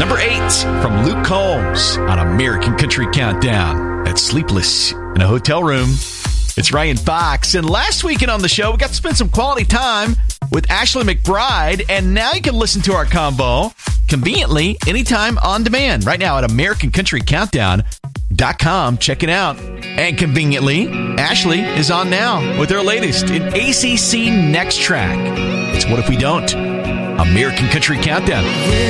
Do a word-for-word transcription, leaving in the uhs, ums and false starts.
Number eight from Luke Combs on American Country Countdown. That's Sleepless in a Hotel Room. It's Ryan Fox. And last weekend on the show, we got to spend some quality time with Ashley McBryde. And now you can listen to our combo conveniently anytime on demand. Right now at American Country Countdown dot com. Check it out. And conveniently, Ashley is on now with her latest in A C C Next Track. It's What If We Don't? American Country Countdown.